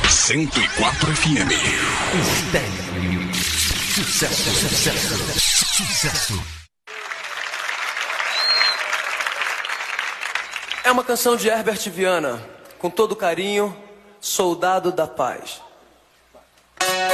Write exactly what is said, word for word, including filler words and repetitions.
cento e quatro F M. Estéreo. Sucesso, sucesso, sucesso. É uma canção de Herbert Viana, com todo carinho, Soldado da Paz.